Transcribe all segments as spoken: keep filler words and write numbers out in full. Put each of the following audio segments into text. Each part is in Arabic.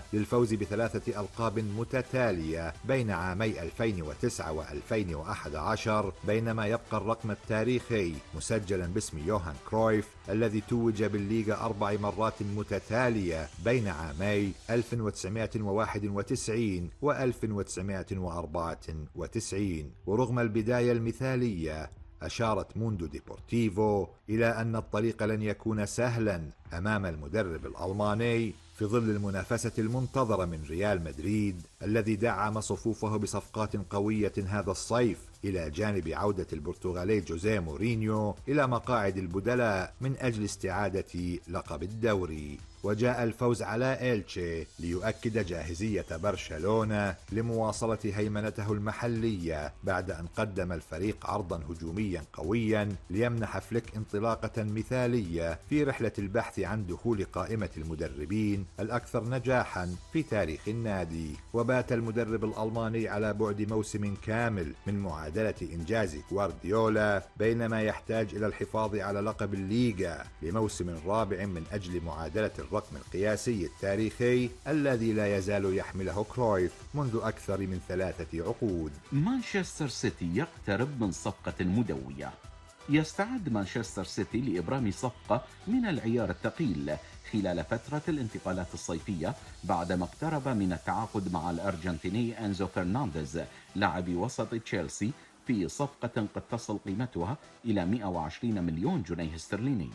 للفوز بثلاثة ألقاب متتالية بين عامي ألفين وتسعة وألفين وأحد عشر، بينما يبقى الرقم التاريخي مسجلا باسم يوهان كرويف الذي توج بالليغا أربع مرات متتالية بين عامي ألف وتسعمائة وواحد وتسعين و ألف وتسعمائة وأربعة وتسعين. ورغم البداية المثالية، أشارت موندو ديبورتيفو إلى أن الطريق لن يكون سهلا أمام المدرب الألماني في ظل المنافسة المنتظرة من ريال مدريد الذي دعم صفوفه بصفقات قوية هذا الصيف، إلى جانب عودة البرتغالي جوزيه مورينيو إلى مقاعد البدلاء من أجل استعادة لقب الدوري. وجاء الفوز على إلتشي ليؤكد جاهزية برشلونة لمواصلة هيمنته المحلية بعد أن قدم الفريق عرضا هجوميا قويا ليمنح فليك انطلاقة مثالية في رحلة البحث عن دخول قائمة المدربين الأكثر نجاحا في تاريخ النادي. وبات المدرب الألماني على بعد موسم كامل من معادلة إنجاز غوارديولا، بينما يحتاج إلى الحفاظ على لقب الليغا لموسم رابع من أجل معادلة الرقم القياسي التاريخي الذي لا يزال يحمله كرويف منذ أكثر من ثلاثة عقود. مانشستر سيتي يقترب من صفقة مدوية. يستعد مانشستر سيتي لإبرام صفقة من العيار الثقيل خلال فترة الانتقالات الصيفية بعدما اقترب من التعاقد مع الأرجنتيني أنزو فرنانديز لاعب وسط تشيلسي في صفقة قد تصل قيمتها إلى مئة وعشرين مليون جنيه استرليني.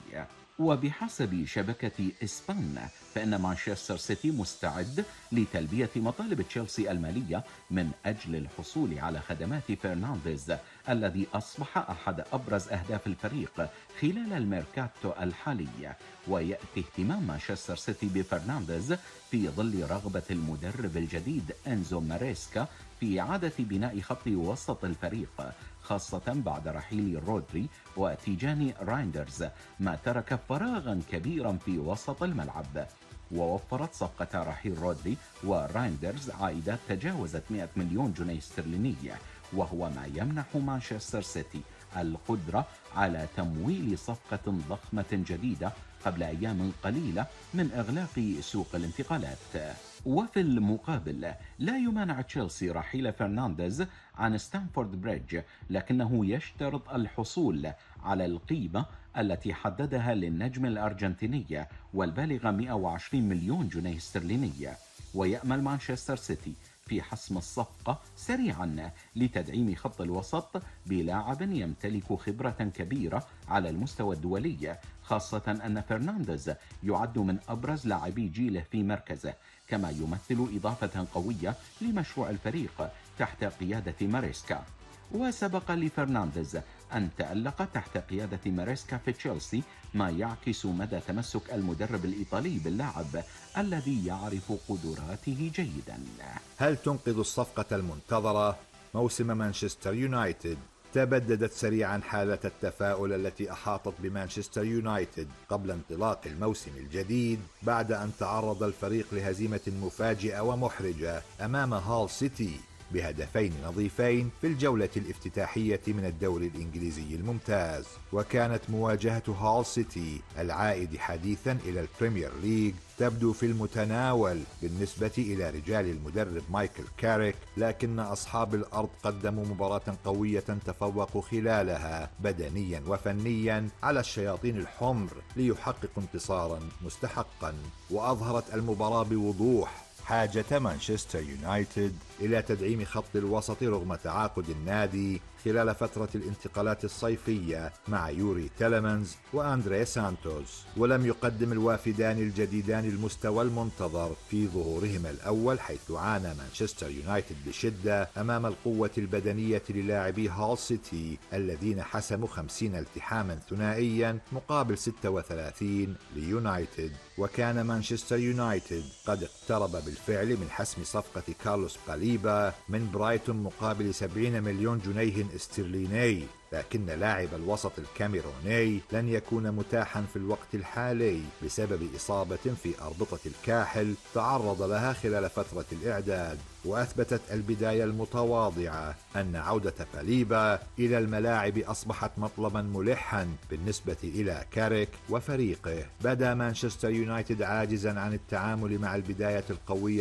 وبحسب شبكة إسبان فإن مانشستر سيتي مستعد لتلبية مطالب تشيلسي المالية من أجل الحصول على خدمات فرنانديز الذي أصبح أحد أبرز أهداف الفريق خلال الميركاتو الحالي. ويأتي اهتمام مانشستر سيتي بفرنانديز في ظل رغبة المدرب الجديد أنزو ماريسكا في إعادة بناء خط وسط الفريق، خاصة بعد رحيل رودري وتيجاني رايندرز ما ترك فراغا كبيرا في وسط الملعب. ووفرت صفقة رحيل رودري ورايندرز عائدات تجاوزت مئة مليون جنيه استرليني، وهو ما يمنح مانشستر سيتي القدرة على تمويل صفقة ضخمة جديدة قبل أيام قليلة من إغلاق سوق الانتقالات. وفي المقابل لا يمانع تشيلسي رحيل فرنانديز عن ستانفورد بريدج، لكنه يشترط الحصول على القيمة التي حددها للنجم الأرجنتيني والبالغة مئة وعشرين مليون جنيه استرليني. ويأمل مانشستر سيتي في حسم الصفقة سريعا لتدعيم خط الوسط بلاعب يمتلك خبرة كبيرة على المستوى الدولي، خاصة أن فرنانديز يعد من أبرز لاعبي جيله في مركزه، كما يمثل إضافة قوية لمشروع الفريق تحت قيادة ماريسكا. وسبق لفرنانديز أن تألق تحت قيادة ماريسكا في تشيلسي، ما يعكس مدى تمسك المدرب الإيطالي باللاعب الذي يعرف قدراته جيدا. هل تنقذ الصفقة المنتظرة موسم مانشستر يونايتد؟ تبددت سريعا حالة التفاؤل التي أحاطت بمانشستر يونايتد قبل انطلاق الموسم الجديد بعد أن تعرض الفريق لهزيمة مفاجئة ومحرجة أمام هال سيتي بهدفين نظيفين في الجولة الافتتاحية من الدوري الإنجليزي الممتاز. وكانت مواجهة هال سيتي العائد حديثا إلى البريمير ليج تبدو في المتناول بالنسبة إلى رجال المدرب مايكل كاريك، لكن أصحاب الأرض قدموا مباراة قوية تفوقوا خلالها بدنيا وفنيا على الشياطين الحمر ليحققوا انتصارا مستحقا. وأظهرت المباراة بوضوح حاجة مانشستر يونايتد إلى تدعيم خط الوسط رغم تعاقد النادي خلال فترة الانتقالات الصيفية مع يوري تيلمانز وأندري سانتوس، ولم يقدم الوافدان الجديدان المستوى المنتظر في ظهورهما الأول، حيث عانى مانشستر يونايتد بشدة أمام القوة البدنية للاعبي هال سيتي الذين حسموا خمسين التحاما ثنائيا مقابل ستة وثلاثين ليونايتد. وكان مانشستر يونايتد قد اقترب بالفعل من حسم صفقة كارلوس باليبا من برايتون مقابل سبعين مليون جنيه استرليني، لكن لاعب الوسط الكاميروني لن يكون متاحا في الوقت الحالي بسبب إصابة في أربطة الكاحل تعرض لها خلال فترة الإعداد. وأثبتت البداية المتواضعة أن عودة باليبا إلى الملاعب أصبحت مطلبا ملحا بالنسبة إلى كاريك وفريقه. بدا مانشستر يونايتد عاجزا عن التعامل مع البداية القوية